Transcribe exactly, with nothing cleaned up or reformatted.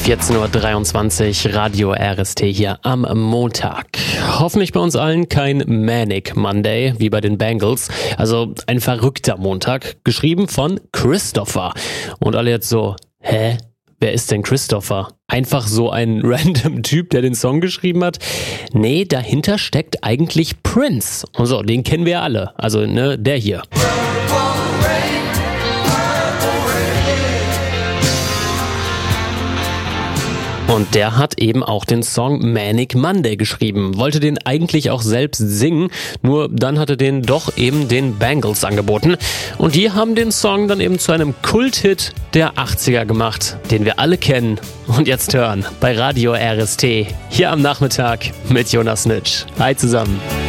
vierzehn Uhr dreiundzwanzig, Radio R S T hier am Montag. Hoffentlich bei uns allen kein Manic Monday, wie bei den Bangles. Also ein verrückter Montag, geschrieben von Christopher. Und alle jetzt so, hä? Wer ist denn Christopher? Einfach so ein random Typ, der den Song geschrieben hat? Nee, dahinter steckt eigentlich Prince. Und so, den kennen wir ja alle. Also, ne, der hier. Und der hat eben auch den Song Manic Monday geschrieben. Wollte den eigentlich auch selbst singen, nur dann hatte den doch eben den Bangles angeboten. Und die haben den Song dann eben zu einem Kulthit der achtziger gemacht, den wir alle kennen und jetzt hören bei Radio R S T. Hier am Nachmittag mit Jonas Nitsch. Hi zusammen.